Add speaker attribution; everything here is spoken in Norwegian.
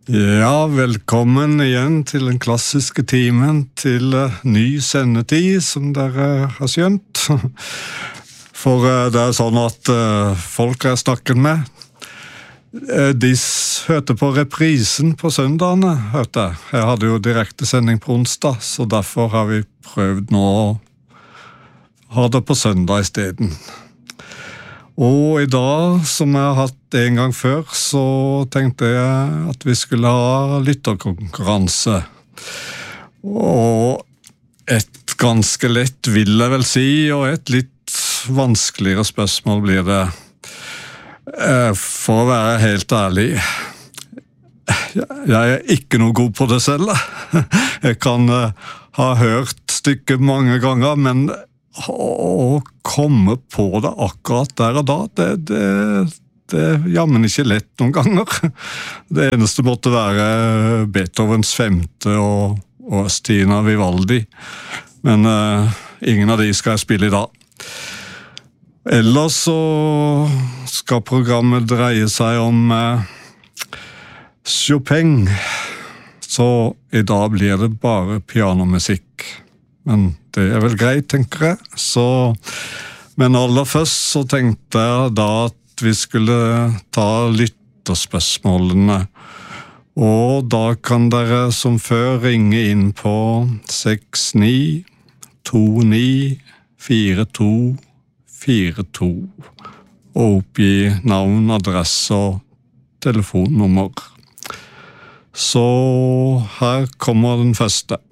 Speaker 1: Ja, velkommen igjen til den klassiske timen, til ny sendetid, som dere har skjønt. For det sånn at folk jeg snakket med, de hørte på reprisen på søndagene, hørte jeg. Jeg hadde jo direkte sending på onsdag, så derfor har vi prøvd nå å ha det på søndag i stedet. Og i dag, som jeg har hatt en gang før, så tenkte jeg at vi skulle ha lytterkonkurranse. Og et ganske lett, vil jeg vel si, og et litt vanskeligere spørsmål blir det. For å være helt ærlig, jeg er ikke noe god på det selv. Jeg kan ha hørt stykket mange ganger, men å komme på det akkurat der og da, det jammen ikke lett noen ganger. Det eneste måtte være Beethovens 5. og Stina Vivaldi. Men ingen av de skal jeg spille i dag. Ellers så skal programmet dreie seg om Chopin. Så i dag blir det bare pianomusikk. Men det er vel greit, tenker jeg. Men aller først så tenkte jeg da at vi skulle ta lytterspørsmålene. Og da kan dere som før ringe inn på 69 29 42 42 og oppgi navn, adresse og telefonnummer. Så her kommer den første.